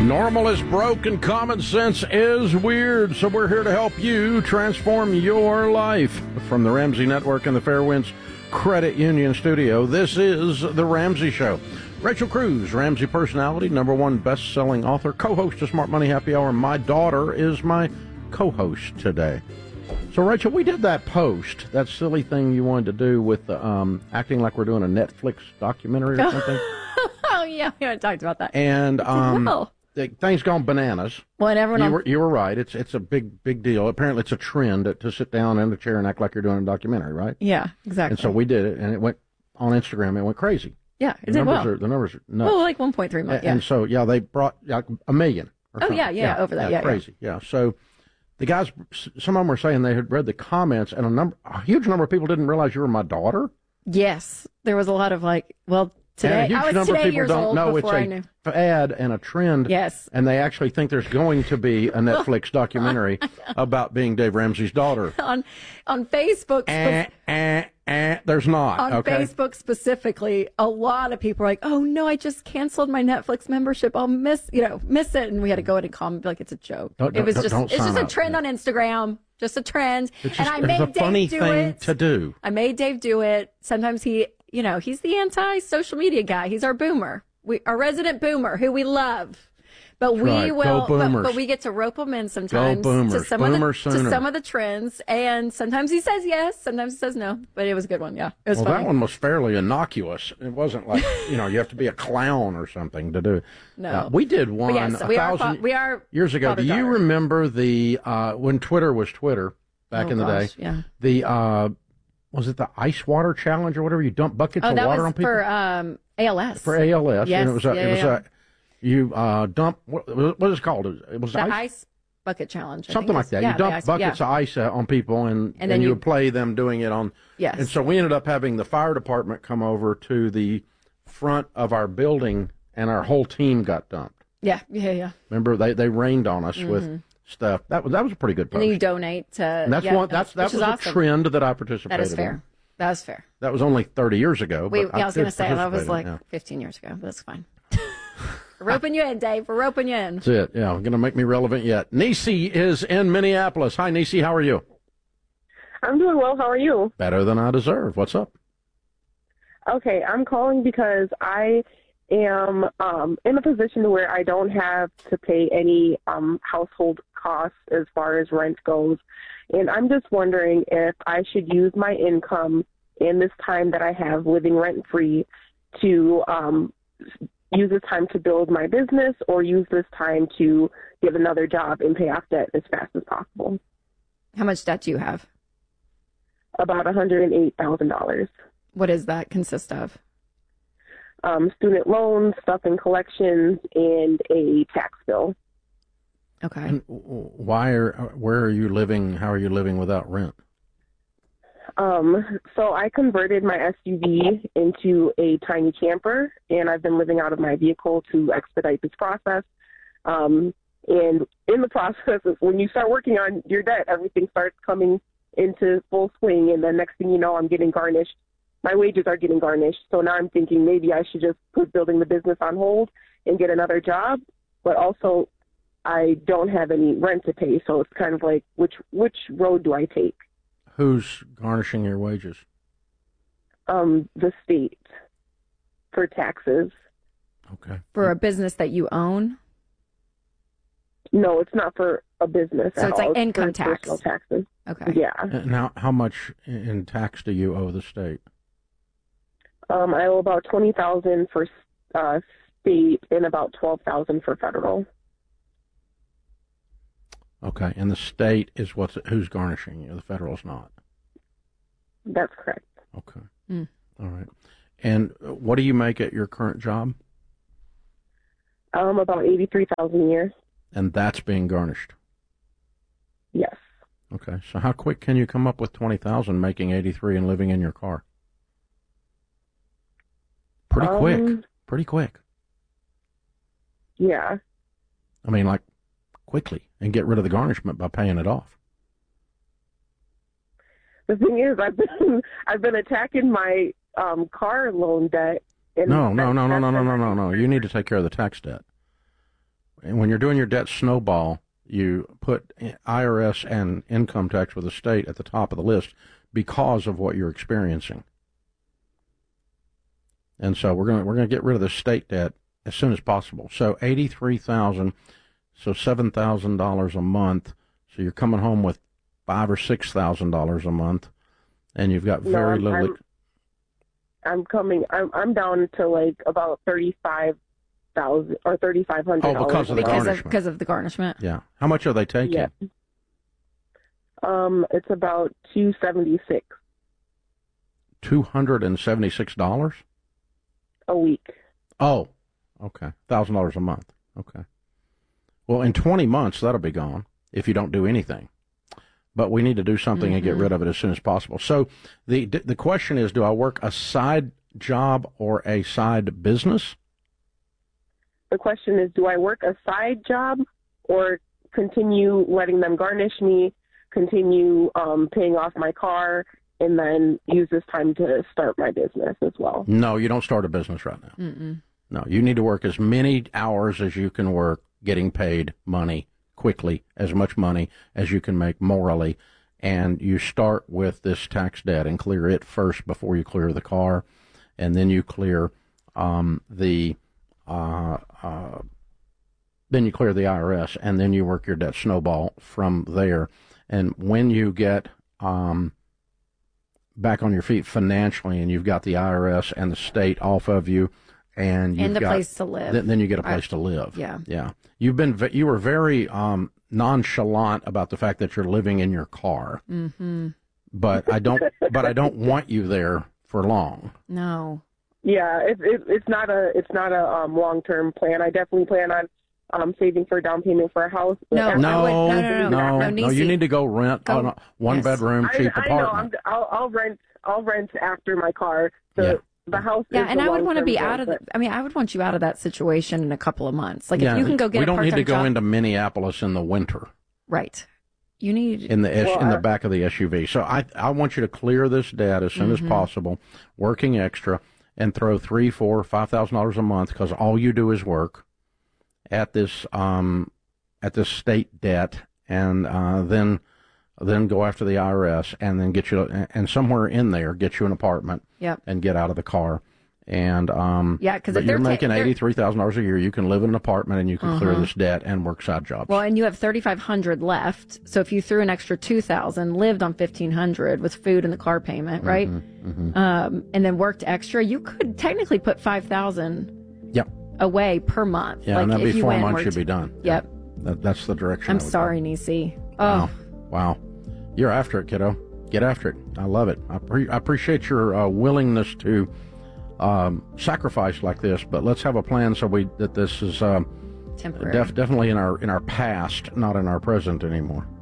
Normal is broke and common sense is weird, so we're here to help you transform your life. From the Ramsey Network and the Fairwinds Credit Union Studio, this is The Ramsey Show. Rachel Cruz, Ramsey personality, #1 best-selling author, co-host of Smart Money Happy Hour. My daughter is my co-host today. So, Rachel, we did that post, that silly thing you wanted to do with acting like we're doing a Netflix documentary or something. Oh, yeah, we haven't talked about that. And things gone bananas. Well, and everyone you were right. It's a big deal. Apparently, it's a trend to sit down in a chair and act like you're doing a documentary, right? Yeah, exactly. And so we did it, and it went on Instagram. It went crazy. Yeah, it did well. The numbers are nuts. Well, like 1.3 million. Yeah. And so, yeah, they brought like 1 million. Or something. Yeah, over that. Yeah, crazy. Yeah. So the guys, some of them were saying they had read the comments, and a huge number of people didn't realize you were my daughter. Yes, there was a lot of today, I was today years old before I knew. It's a fad and a trend. Yes. And they actually think there's going to be a Netflix documentary about being Dave Ramsey's daughter. On Facebook. There's not. On Facebook specifically, a lot of people are like, oh, no, I just canceled my Netflix membership. I'll miss it. And we had to go in and comment, be like, it's a joke. It's just a trend on Instagram. Just a trend. It's a funny thing to do. I made Dave do it. Sometimes he's the anti-social media guy. He's our boomer. Our resident boomer, who we love. But but we get to rope him in sometimes to some of the trends. And sometimes he says yes, sometimes he says no. But it was a good one, yeah. It was funny. That one was fairly innocuous. It wasn't like, you have to be a clown or something to do it. No. We did one we are years ago. Do you remember when Twitter was Twitter back in the day? Yeah. Was it the ice water challenge or whatever? You dump buckets of water on people? For ALS. For ALS. Yes. And you dump, what is it called? It was the ice bucket challenge. Something like that. You dump buckets of ice on people and then you would play them doing it on. Yes. And so we ended up having the fire department come over to the front of our building and our whole team got dumped. Yeah. Remember, they rained on us with stuff. That was a pretty good post. And then you donate to. And that was a trend that I participated in. That is fair. That was fair. That was only 30 years ago. I was going to say that was 15 years ago. But that's fine. We're roping you in, Dave. We're roping you in. That's it. Yeah, going to make me relevant yet. Nisi is in Minneapolis. Hi, Nisi. How are you? I'm doing well. How are you? Better than I deserve. What's up? Okay, I'm calling because I am in a position where I don't have to pay any household costs as far as rent goes. And I'm just wondering if I should use my income in this time that I have living rent-free to use this time to build my business or use this time to get another job and pay off debt as fast as possible. How much debt do you have? About $108,000. What does that consist of? Student loans, stuff in collections, and a tax bill. Okay. And where are you living? How are you living without rent? So I converted my SUV into a tiny camper, and I've been living out of my vehicle to expedite this process. And in the process, when you start working on your debt, everything starts coming into full swing, and the next thing you know, I'm getting garnished. My wages are getting garnished. So now I'm thinking maybe I should just put building the business on hold and get another job. But also, I don't have any rent to pay, so it's kind of like, which road do I take? Who's garnishing your wages? The state for taxes. Okay. For a business that you own? No, it's not for a business. So it's like income tax. Personal taxes. Okay. Yeah. And how much in tax do you owe the state? I owe about $20,000 for state and about $12,000 for federal. Okay, and the state is who's garnishing you. The federal's not. That's correct. Okay. All right. And what do you make at your current job? About $83,000 a year. And that's being garnished. Yes. Okay. So how quick can you come up with $20,000 making 83 and living in your car? Pretty quick. Pretty quick. Yeah. I mean, like quickly, and get rid of the garnishment by paying it off. The thing is, I've been attacking my car loan debt. And No. You need to take care of the tax debt. when you're doing your debt snowball, you put IRS and income tax with the state at the top of the list because of what you're experiencing. And so we're gonna get rid of the state debt as soon as possible. So $83,000, so $7,000 a month. So you're coming home with $5,000 or $6,000 a month, and you've got very little. I'm down to like about $35,000 or $3,500. Oh, because of the garnishment. Because of the garnishment. Yeah. How much are they taking? Yeah. It's about $276. $276 a week. Oh, okay. $1,000 a month. Okay. Well, in 20 months that'll be gone if you don't do anything. But we need to do something and get rid of it as soon as possible. So the question is, do I work a side job or a side business? The question is, do I work a side job or continue letting them garnish me, continue paying off my car, and then use this time to start my business as well? No, you don't start a business right now. No, you need to work as many hours as you can work, getting paid money quickly, as much money as you can make morally, and you start with this tax debt and clear it first before you clear the car, and then you clear the IRS, and then you work your debt snowball from there. And when you get back on your feet financially, and you've got the IRS and the state off of you, and you've got a place to live, then you get a place to live. Yeah. You were very nonchalant about the fact that you're living in your car. But I don't want you there for long. No. Yeah, it's not a long-term plan. I definitely plan on saving for a down payment for a house. No. You need to go rent a one-bedroom cheap apartment. I'll rent after my car. So the house. Yeah, and I would want to be out of the. I mean, I would want you out of that situation in a couple of months. Like if you can go get. We don't need to go job. into Minneapolis in the winter. Right. You need in the back of the SUV. So I want you to clear this debt as soon as possible, working extra, and throw $3,000, $4,000, $5,000 a month, because all you do is work at this state debt, and then go after the IRS, and then get you, and somewhere in there get you an apartment, and get out of the car. And because you're making $83,000 a year, you can live in an apartment and you can clear this debt and work side jobs. Well, and you have $3,500 left. So if you threw an extra $2,000, lived on $1,500 with food and the car payment, right? And then worked extra, you could technically put $5,000 away per month. Yeah, and that'd be 4 months. You'd be done. Yep. That's the direction. I'm sorry, Nisi. Oh, wow. You're after it, kiddo. Get after it. I love it. I appreciate your willingness to sacrifice like this, but let's have a plan so that this is temporary. Definitely in our past, not in our present anymore.